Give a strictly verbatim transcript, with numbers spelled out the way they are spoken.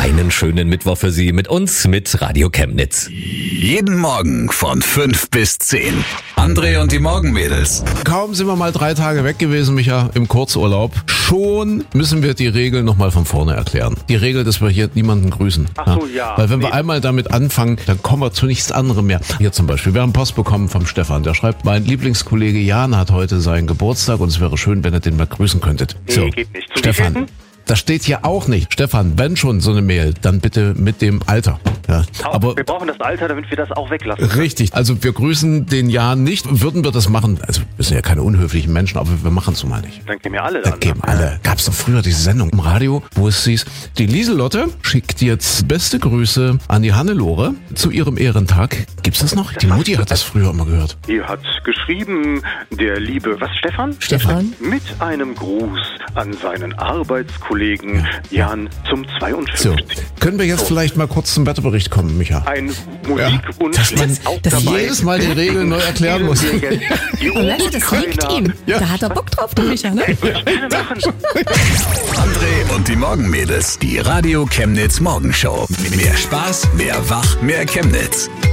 Einen schönen Mittwoch für Sie mit uns, mit Radio Chemnitz. Jeden Morgen von fünf bis zehn. André und die Morgenmädels. Kaum sind wir mal drei Tage weg gewesen, Micha, im Kurzurlaub. Schon müssen wir die Regel nochmal von vorne erklären. Die Regel, dass wir hier niemanden grüßen. Ach so, ja. Weil wenn nee. wir einmal damit anfangen, dann kommen wir zu nichts anderem mehr. Hier zum Beispiel, wir haben Post bekommen vom Stefan. Der schreibt, mein Lieblingskollege Jan hat heute seinen Geburtstag und es wäre schön, wenn ihr den mal grüßen könntet. Nee, So, geht nicht. Zu Stefan. wievielten? Das steht hier auch nicht. Stefan, wenn schon so eine Mail, dann bitte mit dem Alter. Ja, aber wir brauchen das Alter, damit wir das auch weglassen können. richtig. Also wir grüßen den Jan nicht. Würden wir das machen? Also wir sind ja keine unhöflichen Menschen, aber wir machen es so mal nicht. Dann gehen wir alle Dann dann. geben alle. Gab es doch früher diese Sendung im Radio, wo es hieß, die Lieselotte schickt jetzt beste Grüße an die Hannelore zu ihrem Ehrentag. Gibt's das noch? Die Mutti hat das früher immer gehört. Hier hat geschrieben, der liebe, was, Stefan? Stefan. Mit einem Gruß an seinen Arbeitskollegen Jan zum So, zweiundfünfzigsten können wir jetzt vielleicht mal kurz zum Wetterbericht kommen, Micha? Ein Musikwunsch dass man ist auch das dabei. jedes Mal die Regeln neu erklären muss. Die Und weißt du, das liegt Ukrainer. ihm. Ja. Da hat er Bock drauf, der Micha, ne? Würde ich gerne machen. André und die Morgenmädels. Die Radio Chemnitz Morgenshow. Mehr Spaß, mehr Wach, mehr Chemnitz.